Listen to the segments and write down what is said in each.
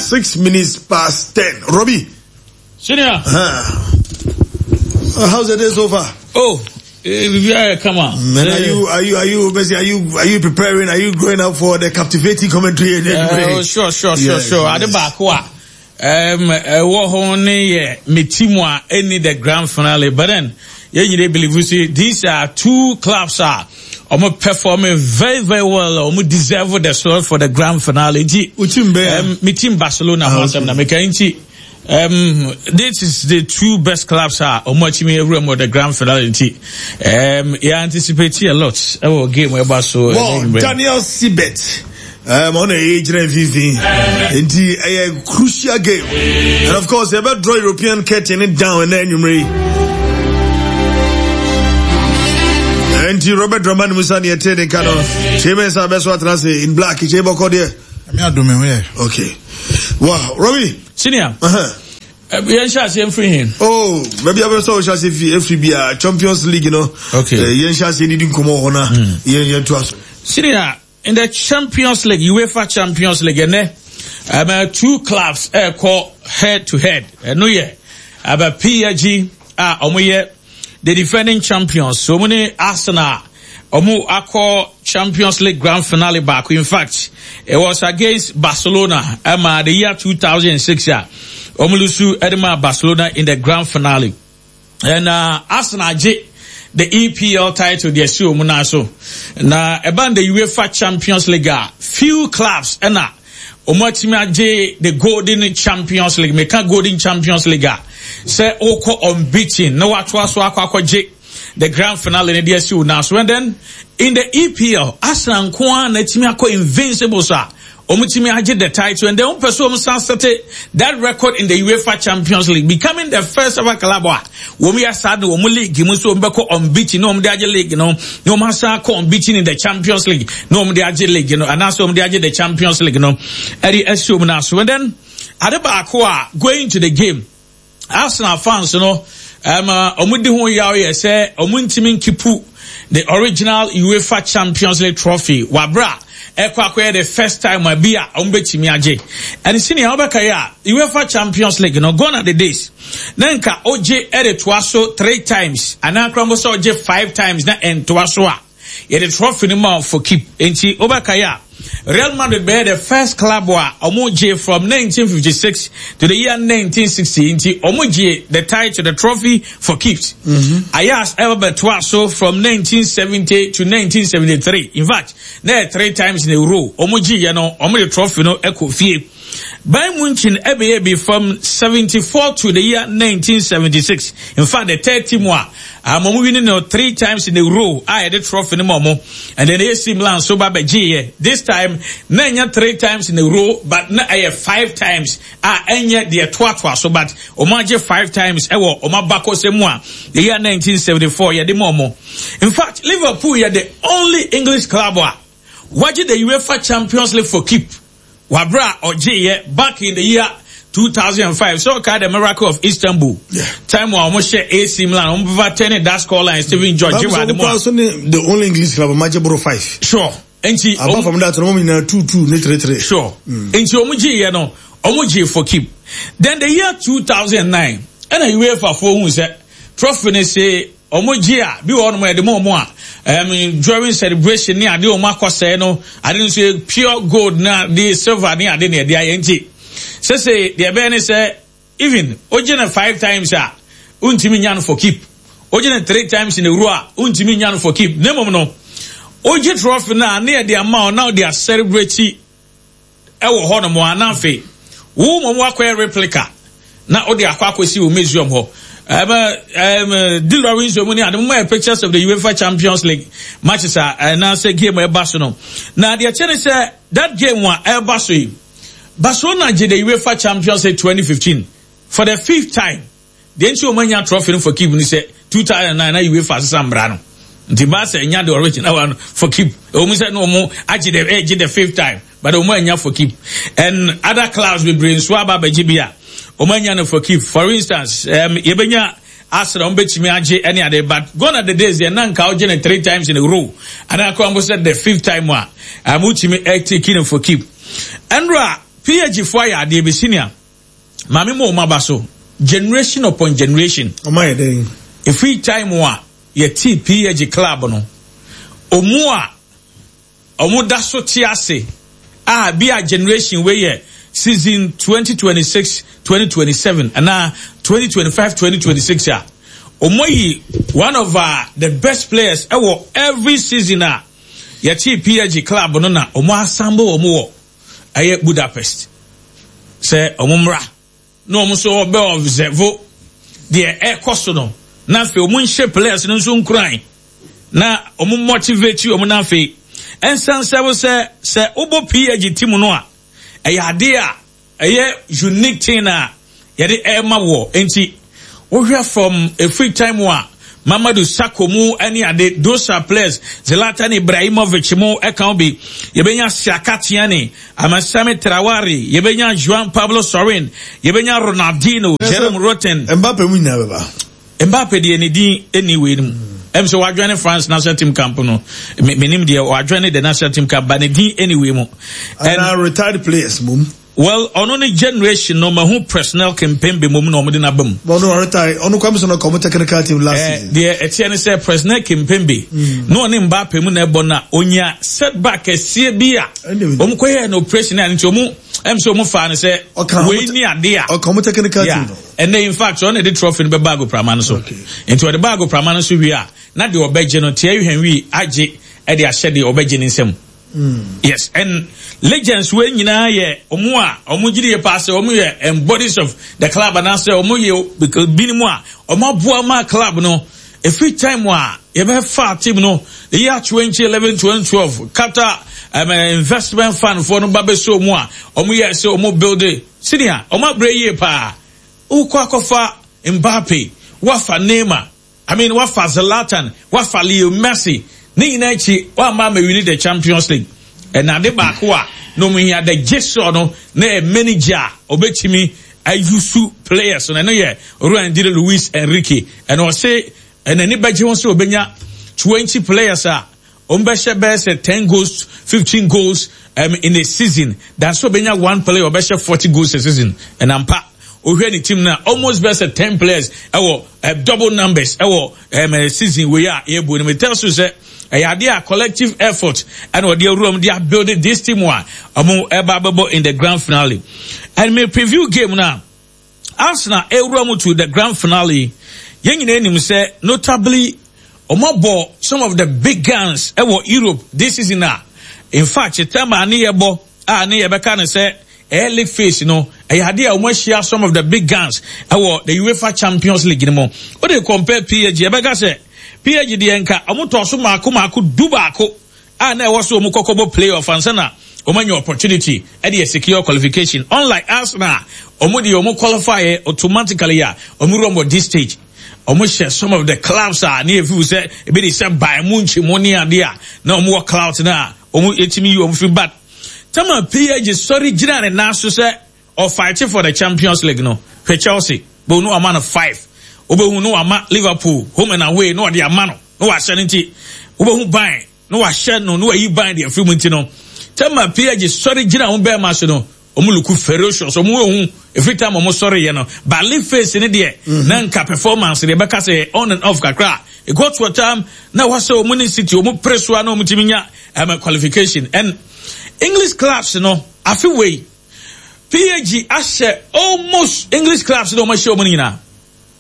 6 minutes past 10. Robbie. Senior. How's the day so far? Oh, come on. Man, are you preparing? Are you going up for the captivating commentary? Sure. Adebakwa. Me team any the grand finale, but then you believe you see these are two clubs performing very, very well. Deserve the slot for the grand finale. Me team Barcelona. This is the two best clubs room of the grand finale. Anticipate a lot. Game Daniel Sibet. On the age and VV. A crucial game. And of course, they better draw European curtain it down and then you may. And Robert Roman Musani attending Canon. James Abeswa in black. Okay. Wow, Robbie. Senior. Oh, maybe I saw FCB Champions League, you know. Okay. Needing come on. Senior, in the Champions League, UEFA Champions League, two clubs call head to head. No, yeah. About PSG, the defending champions. So many Arsenal. Ako Champions League grand finale back. In fact, it was against Barcelona the year 2006. Omulusu Edema Barcelona in the grand finale. And Arsenal the EPL title the Asio Munaso. Na about the UEFA Champions League, few clubs Omotima J the Golden Champions League, Meka Golden Champions League. Say Oko unbeaten. No Atwa J the grand finale in the DSU now. So and then in the EPL, Arsenal Kwan Netimako invincible sir. Omutimi Haji the title and then person started that record in the UEFA Champions League, becoming the first ever club when we are sad league Gimuso Mbeko unbeaten, no Mdiaje League, no Masako unbeaten in the Champions League, no Mdiaje League, and also Mdiaje the Champions League, no Eddie Esum now. So and then Adebakwa going to the game. Arsenal fans, Omudi Hu Yawe say Omuntimin Kipu, the original UEFA Champions League trophy. Wabra the first time Mabia Umbetimi Aje. And senior Obakaya, UEFA Champions League, gone are the days. Nanka OJ Ede Twaso 3 times, and Akramoso OJ 5 times, na and Twaswa. Yet the trophy no for keep. Enti Obakaya. Real Madrid bear the first club Omoje from 1956 to the year 1960. Inti Omoje the title, the trophy for keeps. Ayas Albert Twaso from 1970 to 1973. In fact, there 3 times in a row. Omoje, Omo trophy no echo fee. Bayern Munchen EBE from 74 to the year 1976. In fact, the third team winning 3 times in a row. I had a trophy no more. And then AC Milan so babaji. This time, nanya 3 times in a row, but na I have 5 times. Enya the twatwa so but omaje 5 times. Ewo omabako semwa. The year 1974. Yeah, the momo. In fact, Liverpool are the only English club watch the UEFA Champions League for keep. Wabra or J back in the year 2005. So called the miracle of Istanbul. Yeah. Time we almost share AC Milan. Overturning that scoreline. Steven George. The only English club, Majaboro 5. Sure. Apart from that, 2-2. Sure. Omuji for keep. Then the year 2009, and a UEFA for who said, Trophy say, Omojia, be one more the more. During celebration near the Omako say no, I didn't say pure gold now, the silver near the ING. Say the Abene say, even Ojena 5 times, Untiminyan for keep. Ojena 3 times in a row, Untiminyan for keep. No. Oje trophy now near the amount now they are celebrating. Ewo hono mo anafe. Wo mo akwa replica. Na odi akwa kwesi wo museum ho. Dilawin so many and pictures of the UEFA Champions League matches and now say game e Barcelona. Now the chance say that game one e Barcelona did the UEFA Champions League 2015 for the 5th time. The Encho Mania trophy for keep say 2009 UEFA Sambrano. The Barca nya the original one for keep. Almost said no more actually the 5th time, but nya for keep. And other clubs will bring Swaba Bejibia. Omanya for keep. For instance, Yebenya Arsenal betimi aje any other, but gone are the days they nanka ojene 3 times in a row. And I almost said the 5th time wa. Amuchimi taking for keep. Andra PAG for ya de be senior mame mo maba so generation upon generation o my day every time wa ye ti PAG club no omu a omu da so ti ase be a generation where ye season 2026-2027 and 2025-2026 ya omoyi one of the best players every season ye ti PAG club no na omo assemble omo aye Budapest say omumra no omo so be observe the cost no na fe omo nhye players no so nkran na omo motivate you omo na fe ensanse say obo PAG team no a aye ade aye unique thing na ye de ema wo enti wo hwe from a free time wa Mamadou Sakho mu any ade those are players Zlatan Ibrahimovic mu account be yebenya Siakatiani Amasame Traore yebenya João Pablo Sorin yebenya Ronaldinho Jerome Roten Mbappe mu nyina baba Mbappe de ne din anyway mu so wa join France national team camp no menim de wa join the national team camp but ne din anyway mu and retired players mum. Well, on only generation no mahu personnel campaign be mum no mo de na bam. Well, no retire. Onu kwam so no come technical team last season. The Etienne say personnel campaign be. No ni Mbappe mu na ebo na onya setback esie bia. Omu koye no operation and omu so omu fa ne say we ni ade a. O come technical team. And in fact on the trophy be bag of Pramano so. Into the bag of Pramano so we are. Na de obeje no tie hwenwi age e de ahye de obeje ni nsem. Yes, and legends we nyina ye omu a omu gidi ye pass omu ye embodies of the club and answer omu ye because binimu a omu boa ma club no every time wa ye be fa team no the year 2011-2012 Qatar investment fund for no babe so omu a omu ye say omu build senior omu bre ye pa ukwa kofa Mbappe wafa Neymar I mean wafa Zlatan wafa Leo Messi ni inachi wa ma me win the Champions League and ade back wa no me here the Jesu no na manager obetimi ayusu players no ye Ruan Dire Luis Enrique and o say and anybody wants to obenya 20 players ombeshe best 10 goals 15 goals in a season that's obenya one player obeshe 40 goals a season and ampa ohwe ni team na almost best 10 players double numbers season we are able to tell you say a collective effort and what the room they are building this team one among Ebababo in the grand finale. And me preview game now. Arsenal room to the grand finale. Young name say notably Omobo some of the big guns Europe this season now. In fact, the time Aniyebo Aniyebeka say early phase, you know, I had almost share some of the big guns the UEFA Champions League. You know, what do you compare PAG? Ebeka say PAG di enka omuto so maako dubako na wo so omukokobo playoff ansana omanyo opportunity e dey secure qualification unlike Arsenal omudi omu qualify automatically ya omurombo this stage omu share some of the clubs na if you say e be dey say Bayern Munich money ade a na omu work out na omu etimi you omu fi bad tama PAG sorry gina na so say or fighting for the Champions League no Chelsea but no amount of 5 Obehu no ama Liverpool home and away no de ama no wa shanti obehu ban no wa share no yi ban de afi munti no tema PAG sorry gina ho be ma so no omuluku ferocious omu every time omo sorry ye no but live face ni de na nka performance de be ka say on and off kakra e got to a time na wa say omu ni city omu press wa na omu timinya qualification and English clubs no afi way PAG ashe almost English clubs no ma show omu ni na.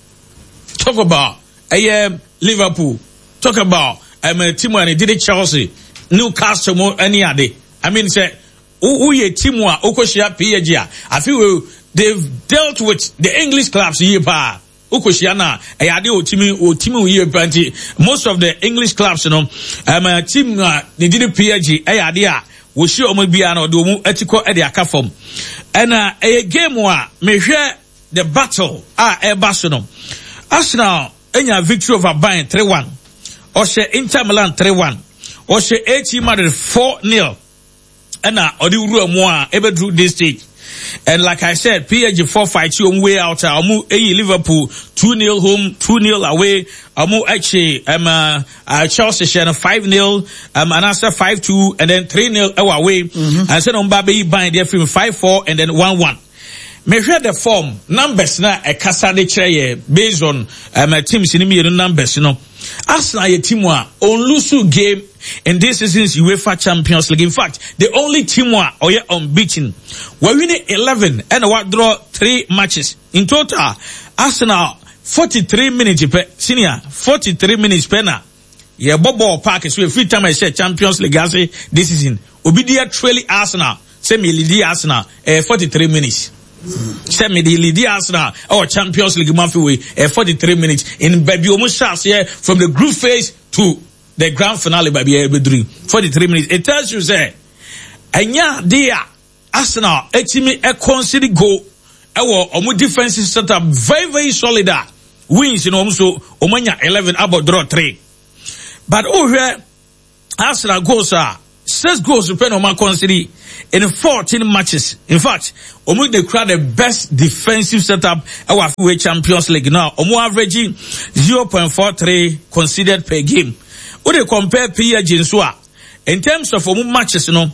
Talk about Liverpool. Talk about team when did it Chelsea, Newcastle, any other. I mean, say who ye team wa Okoshia PAG. I feel they've dealt with the English clubs here pa. Okoshiana, ayade o team here plenty. Most of the English clubs, you know, team they did PAG ayade we show omo bia na do mu etiko e de aka form. And a game wa me hwe the battle Barcelona. Arsenal enya victory over Bayern 3-1. Oshe Inter Milan 3-1. Oshe AC Madrid 4-0. Ena odi uru mu a ebe drew this stage. And like I said, PSG 4-5 way out. Liverpool 2-0 home, 2-0 away. Actually, Chelsea 5-0, and answer 5-2, and then 3-0 away. And then on Baby bind their film 5-4, and then 1-1. Measure the form numbers na a kasa de cheye based on teams in the numbers, you know. Arsenal a team on lose game in this season's UEFA Champions League. In fact, the only team or unbeaten. We winning 11 and what draw 3 matches in total. Arsenal 43 minutes per senior 43 minutes per na. Yeah, Bobo Park is free time I said Champions League this season. Obidia Trelly Arsenal, semi lead Arsenal 43 minutes. Semi the lead Arsenal or Champions League Mafia 43 minutes in baby almost here from the group phase to the grand finale by 43 minutes. It tells you say anya dia Arsenal etimi e consider go omo defensive setup very solid wins you know so omanya 11 about draw 3 but here Arsenal goals 6 goals depend on my consider in 14 matches. In fact, they crowd the best defensive setup our FA Champions League now. Averaging 0.43 conceded per game. When they compare PSG in terms of matches, you know,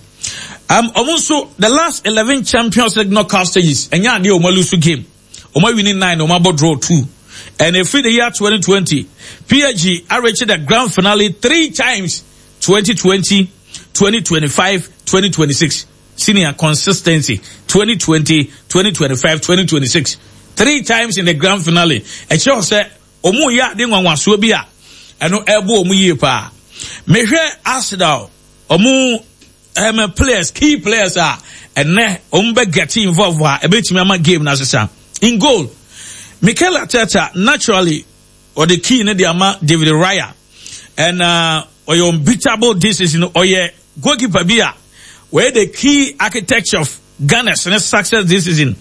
also the last 11 Champions League knockout stages, and yeah, they lose game. Winning 9, draw 2. And if the year 2020, PSG reached the grand finale 3 times, 2020, 2025, 2026. Senior consistency 2020, 2025, 2026. 3 times in the grand finale. And sure say omu ya de nwanwa so bia eno ebo omu ye pa. Mehwe Arsenal omu players, key players are and ne omu be get involved wa ebetimi ama game na sesa. In goal, Mikel Arteta naturally or the key ne de ama David Raya and or your unbeatable this is or your goalkeeper bia where the key architecture of Ghana's success this season.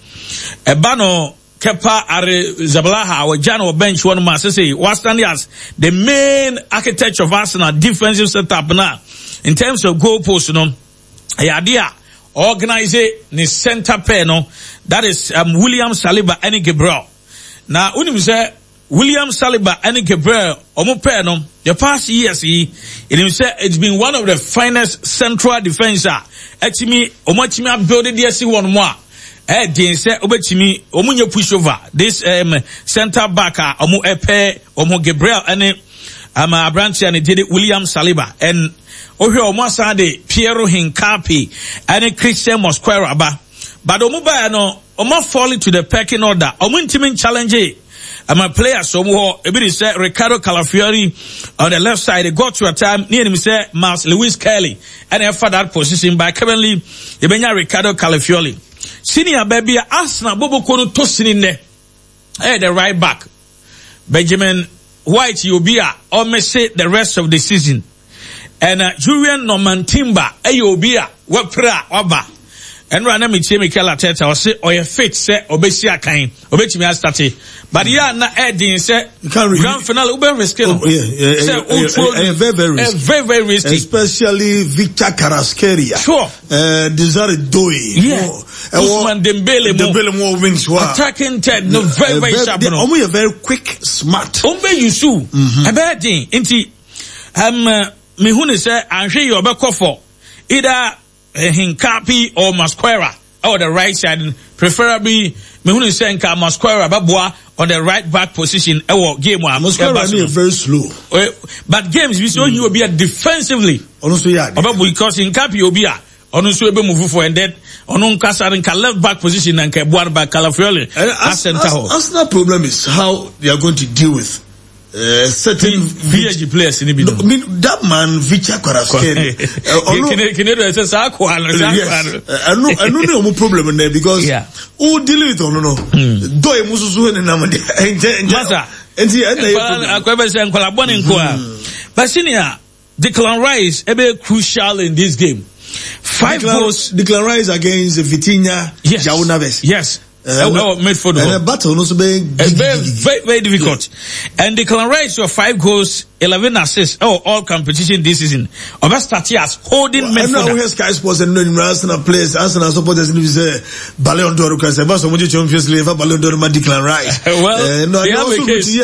Ebano Kepa Arrizabalaha or Jano bench one must say was standing as the main architecture of Arsenal defensive setup now in terms of goal post, you know. Idea organize the center pair, no, that is William Saliba and Gabriel. Now unim say William Saliba and Gabriel omo no the past years it's been one of the finest central defense etimi omachimi build the see one more den say obetimi omunye push over this center back omo epe omo Gabriel and Abranchi and did William Saliba and ohwe omo asade Piero Hincapi and Christian Mosquera but omo ba no omo fall into the pecking order omo intimi challenge my players so ebiri say Ricardo Calafiori on the left side. They got to a time near him say Miles Lewis Kelly and for that position by currently Ibenya Ricardo Calafiori. Senior baby Arsenal Bobo Kono tossing in there. The right back Benjamin White Yobia almost say the rest of the season. And Julian Norman Timber Yobia Wapra Waba. And right now, Mikel Arteta or say, or your fit say, Obesia kind, Obetimi started. But yeah, na adding say, grand finale, very risky. Very risky. Especially Victor Kvaratskhelia. Sure. Desire Doe. Yeah. Ousmane Dembele more wings. Attacking Ted, no, very sharp. Only a very quick, smart. Ombe Yusu. A bad thing. Inti, Mihuni say, I'm sure you're back for either Hincapi or Mosquera or the right side, preferably Mehuni Senka Mosquera Babua on the right back position or game one. Mosquera is very slow. But games we saw you will be defensively. Also, yeah. Because Hincapi will be also able move for and then on Casa and left back position and Kebuan by Calafiori. Arsenal problem is how they are going to deal with certain PSG players in the middle. That man Victor Kvaratskhelia. I know no problem in there because who deal with no. Do you mususu ni namade. But senior, Declan Rice ebe crucial in this game. 5 goals. Declan Rice against Vitinha. Yes. João Neves. Yes. midfield. And the battle also very difficult. And Declan Rice your 5 goals, 11 assists. All competition this season. Over start as holding midfielder. I know Sky Sports and Arsenal players, Arsenal supporters in this Ballon d'Or because the first one you Champions League Ballon d'Or Declan Rice. Well, they have a case.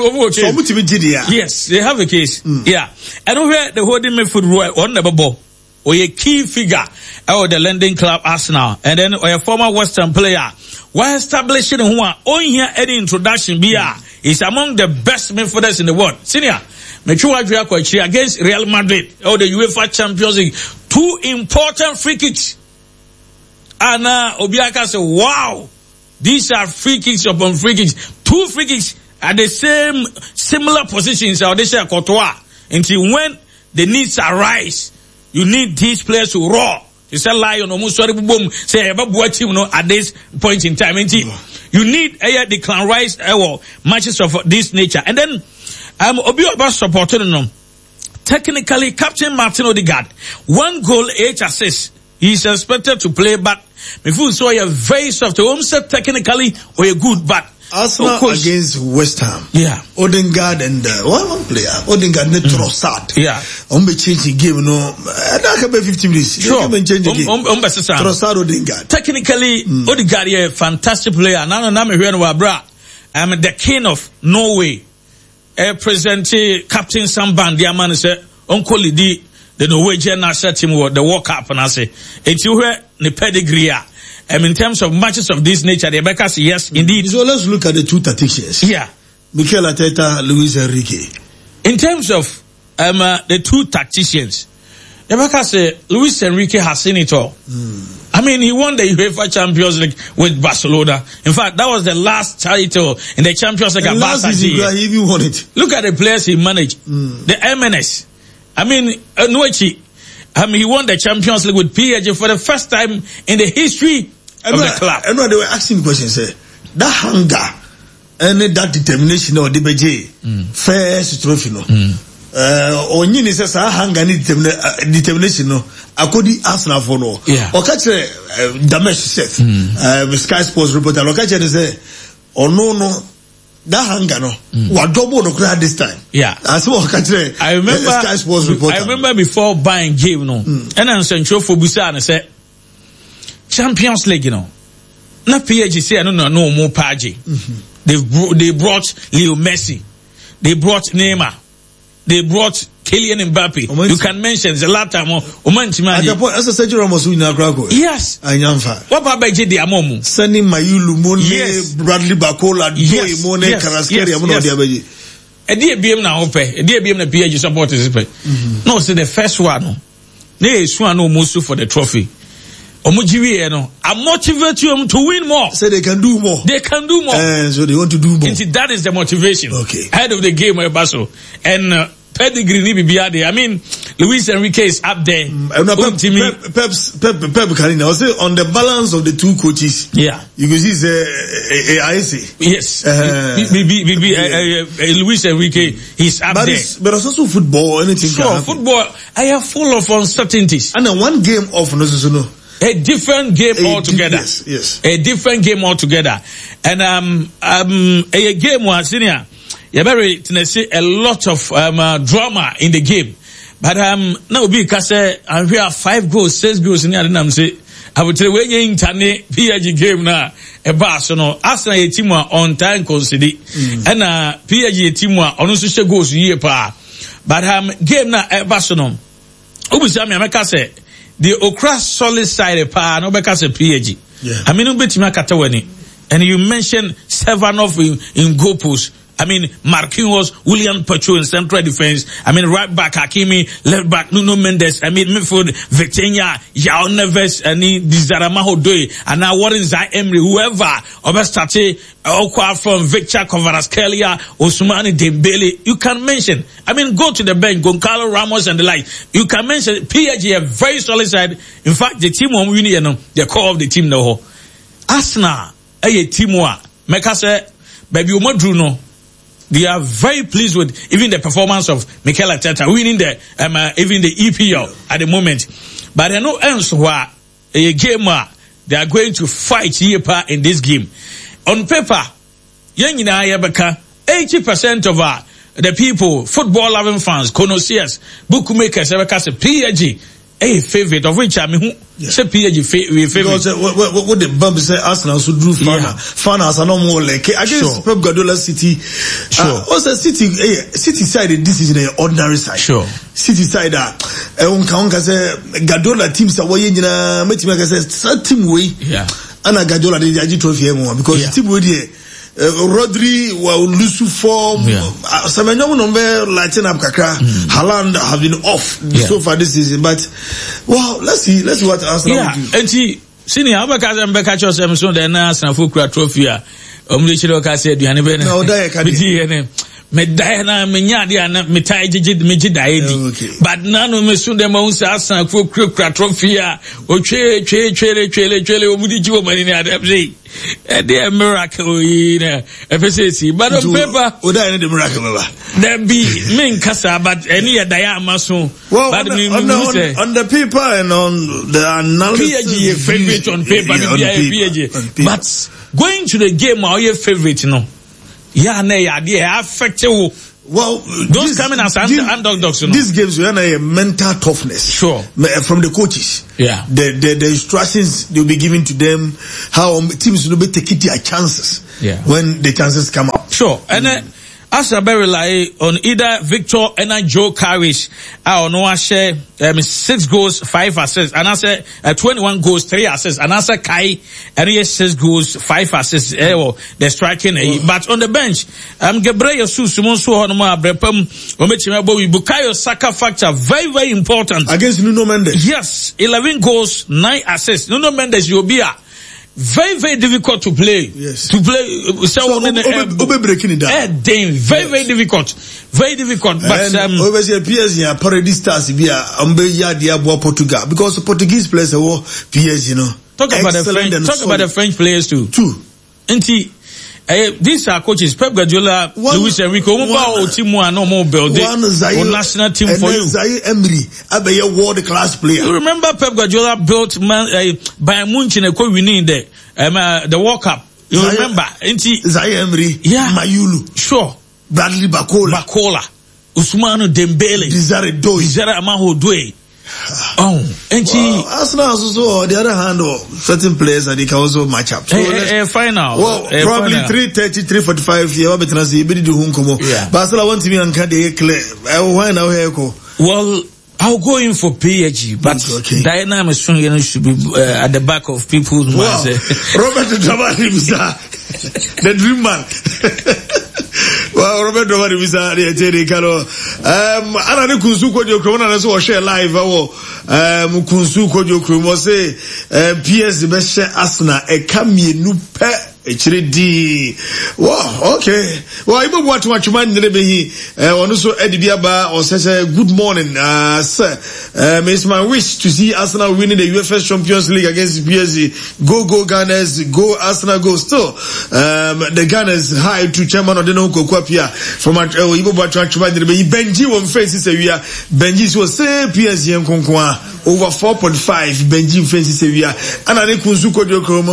Yes, they have a case. Yeah, and over the holding midfield on the ball. Or a key figure of the lending club Arsenal, and then or a former Western player. While establishing who are on here any introduction is among the best midfielders in the world. Senior, Mechua Drakwachi against Real Madrid or the UEFA Champions League. 2 important free kicks. And Obiaka said, wow, these are free kicks upon free kicks. 2 free kicks at the same similar positions. Audition Courtois. Until when the needs arise, you need these players to roar. You say Lion or Musori boom say at this point in time. You need Declan Rice matches of this nature. And then Obi about supporting them. Technically, Captain Martin Odegaard, 1 goal, 8 assists. He is expected to play, but if you saw a very soft, said technically or a good, but Arsenal against West Ham. Yeah. Odegaard and one player. Odegaard and Trossard. Yeah. Be changing game, that can be 15 minutes. Sure. Trossard Odegaard. Technically, Odegaard is a fantastic player. Now, I'm the king of Norway. Present Captain Samban, the man said, Uncle Lidi, the Norwegian national team, the World Cup, and I say, it's you here, the pedigree. In terms of matches of this nature, the Becca say yes, indeed. So let's look at the 2 tacticians. Yeah. Mikel Arteta, Luis Enrique. In terms of the 2 tacticians, the Becca say Luis Enrique has seen it all. I mean, he won the UEFA Champions League with Barcelona. In fact, that was the last title in the Champions League. And last season, he even won it. Look at the players he managed. The MNS. I mean, Nwaichi. He won the Champions League with PSG for the first time in the history of the club. I know they were asking questions. That hunger and that determination of the BJ first trophy no. Onyini says hunger and determination no. Akodi Arsenal for no. Yeah. Okache Damesh said, Sky Sports reporter. Okache say, oh no. That hunger no, what double no crowd this time. Yeah, I remember before buying game no, and then Sancho for Busa and said Champions League na PSG say no more Paji. They brought Leo Messi, they brought Neymar, they brought Kylian Mbappe. You can mention Zlatan or Omanchimani. At the point, as a Sergio Ramos win Agrago. Yes. What about J.D. Amomu? Sending Mayulu, Mone, Bradley Bacola, Joey Mone, Karaskeri, A dear BM now, a dear BM the PSG supporters. No, so the first one, they swan no musu for the trophy. Omujiwi, I motivate them to win more. Say they can do more. They can do more. So they want to do more. That is the motivation. Okay. Ahead of the game, Basso. And, pedigree ni bibiade. I mean, Luis Enrique is up there. Pep Carina. I say on the balance of the 2 coaches. Yeah. You can see AIC. Yes. Luis Enrique, he's up there. But it's also football. Anything. Sure, football. I am full of uncertainties. And then 1 game off, no. A different game altogether. Yes. A different game altogether. And a game was senior. You very see a lot of drama in the game, but now because I'm here 5 goals, 6 goals in the say I would tell when you internet PSG game now a Barcelona Arsenal team on time consider and PSG team on also goals year pa, but game now at Barcelona. Obviously, I say the Okra solid side pa no because PSG. Yeah. I mean, and you mentioned Sevanov in goal post. I mean, Marquinhos, William Pacho in central defense. I mean, right back Hakimi, left back Nuno Mendes. I mean, midfield Vitinha, João Neves, and Dizaramaho Doi, and now Warren Zai Emery, whoever, Obestate, Okwa from Victor Kvaratskhelia, Ousmane Dembele. You can mention. I mean, go to the bench, Goncalo Ramos and the like. You can mention PSG, a very solid side. In fact, the team on winning, the core of the team, no. Arsenal, a team make us say, baby, no. They are very pleased with even the performance of Mikel Arteta winning the even the EPL at the moment. But I know else where a game they are going to fight Yepa in this game. On paper, 80% of the people, football loving fans, connoisseurs, bookmakers, PSG, a favorite of which I mean, say PSG favorite. Because what the bump say Arsenal should do fan as a normal like against Pep Guardiola City. Also City side this is an ordinary side. Sure. City side unka say Guardiola teams are way nyina metima say team way. Yeah. Ana Guardiola dey agi trophy mo because team way dey Rodri will lose form. Semenyo number lighting up kakra. Haaland have been off so far this season, but well, let's see what Arsenal will do. And see, senior Abakaza and Bekacho Samson, the Arsenal Fukra Trophy. Omnichiro said, "You have no, Medina Minyadi Mitai Mijidaidi. But none of Messun de Mons Arsenal Fukra Trophy. O Chele Omudijo Marina Debzi. A miracle in FSC, but on paper, would I need a miracle? There be main casa, but any a diamond so. Well, on the paper and on the analysis, PSG favorite on paper, but going to the game, are your favorite? No, affect you. Well, those coming as underdogs, you know. These games are a mental toughness. Sure. From the coaches. Yeah. The instructions they'll be giving to them, how teams will be taking their chances. Yeah. When the chances come up. Sure. And Arsenal rely on either Victor and Joe Carrish. I know I share 6 goals, 5 assists, and I say 21 goals, 3 assists, and I say Kai and 6 goals, 5 assists. They're striking. But on the bench, Gabriel Jesus Monso Honoma Brepam Omechimabo Bukayo Saka factor very, very important against Nuno Mendes. Yes, 11 goals, 9 assists. Nuno Mendes Yobia. Very, very difficult to play. Yes. To play. So breaking it down. Very difficult. Very difficult. But obviously PSG are Paradise Stars Portugal because Portuguese players are PSG, you know. Talk about the French players too. These are coaches Pep Guardiola, Luis Enrique. National team for you. Zaire Emery, a world class player. You remember Pep Guardiola built Bayern Munich and winning the World Cup. You remember? Zaire Emery, Mayulu, sure. Bradley Bacola, Ousmane Dembele, Desire Amaho Doué. Arsenal also, on the other hand, certain players that they can also match up. So final. Well, probably 3:30, 3:45. Yeah, but Arsenal want to be on clear. Why now here go? Well, I'll go in for PSG, but Diana should be at the back of people's minds. Robert Dramani, the dream man. Well, Robert Dramani, Anani Kunsuko Jokrona, so share live. Kunsuko Jokromo say, PS the best share Arsenal, a Kami Nupe. HD. Wow, okay. Well, even what you mind nebehi also Eddie Biaba or says good morning, sir. It's my wish to see Arsenal winning the UEFA Champions League against PSG. Go Gunners, go Arsenal, go still. The Gunners hi to chairman of the no Kokwapia from even what you mind nebehi Benji won faces area. Benji was say PSG and Konkwa over 4.5 Benji faces area. And I think Kunsuko Jokromo